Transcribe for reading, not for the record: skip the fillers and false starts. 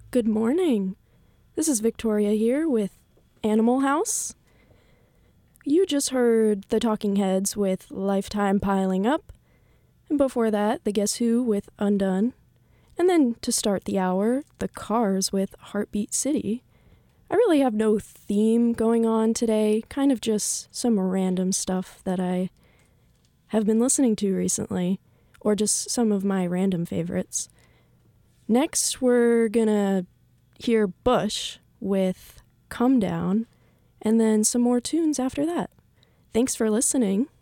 Good morning. This is Victoria here with Animal House. You just heard the Talking Heads with Lifetime Piling Up, and before that, the Guess Who with Undone, and then to start the hour, the Cars with Heartbeat City. I really have no theme going on today, kind of just some random stuff that I have been listening to recently, or just some of my random favorites. Next, we're gonna hear Bush with Come Down, and then some more tunes after that. Thanks for listening.